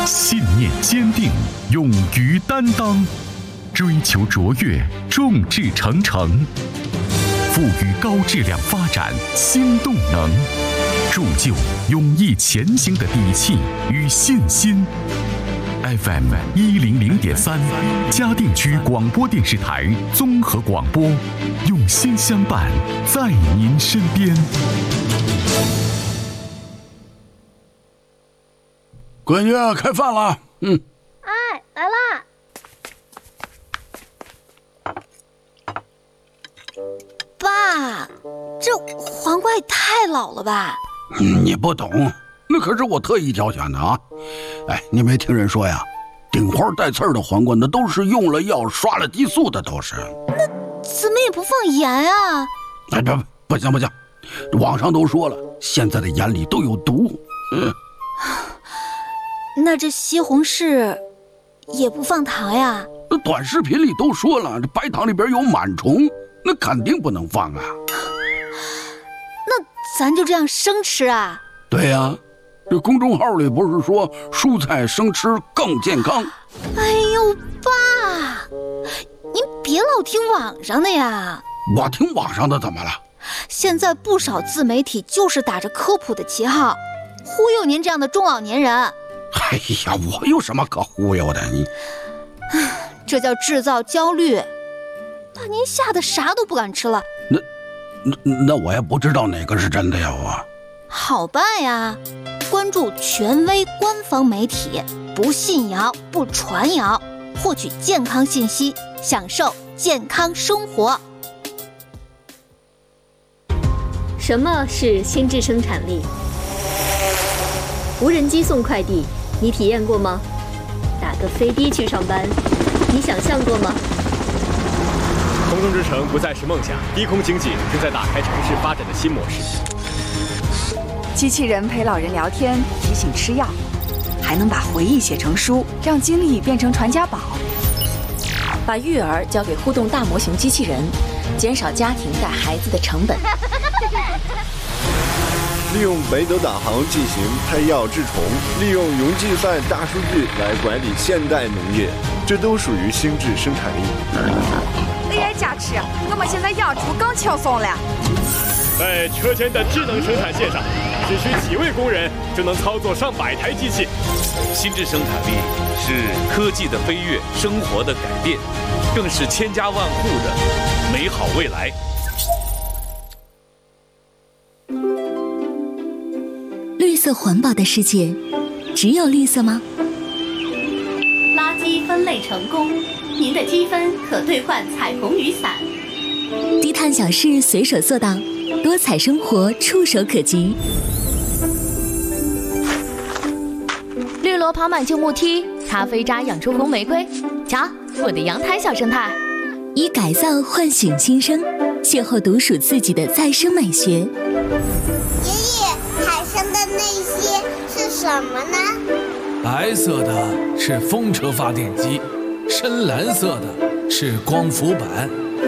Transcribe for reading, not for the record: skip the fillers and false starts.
信念坚定，勇于担当，追求卓越，众志成城，赋予高质量发展新动能，铸就勇毅前行的底气与信心。FM 100.3，嘉定区广播电视台综合广播，用心相伴，在您身边。 闺女，开饭了。 哎，来啦！爸，这黄瓜也太老了吧？ 你不懂，那可是我特意挑选的啊！哎，你没听人说呀，顶花带刺儿的黄瓜那都是用了药、刷了激素的，都是。 那怎么也不放盐啊？ 哎，不行，网上都说了，现在的盐里都有毒。 那这西红柿也不放糖呀？ 短视频里都说了，这白糖里边有螨虫，那肯定不能放啊。 那咱就这样生吃啊？ 对呀，这公众号里不是说蔬菜生吃更健康？ 哎呦，爸，您别老听网上的呀。 我听网上的怎么了？ 现在不少自媒体就是打着科普的旗号，忽悠您这样的中老年人。 哎呀，我有什么可忽悠的？你， 这叫制造焦虑，把您吓得啥都不敢吃了。 那我也不知道哪个是真的呀，我。 好办呀，关注权威官方媒体，不信谣不传谣，获取健康信息，享受健康生活。 什么是心智生产力？无人机送快递，你体验过吗？打个飞的去上班，你想象过吗？ 空中之城不再是梦想，低空经济正在打开城市发展的新模式。 机器人陪老人聊天，提醒吃药，还能把回忆写成书，让经历变成传家宝。 把育儿交给互动大模型机器人，减少家庭带孩子的成本。 利用北斗导航进行拍药治虫，利用云计算大数据来管理现代农业，这都属于心智生产力。 AI 加持，我们现在养猪更轻松了。 在车间的智能生产线上，只需几位工人就能操作上百台机器。 心智生产力是科技的飞跃，生活的改变，更是千家万户的美好未来。 绿色环保的世界，只有绿色吗？ 垃圾分类成功，您的积分可兑换彩虹雨伞。 低碳小事随手做到，多彩生活触手可及。 绿萝跑满旧木梯，咖啡渣养出红玫瑰。瞧，我的阳台小生态。 以改造唤醒新生，邂逅独属自己的再生美学。 爷爷，海上的那些是什么呢？ 白色的是风车发电机，深蓝色的是光伏板，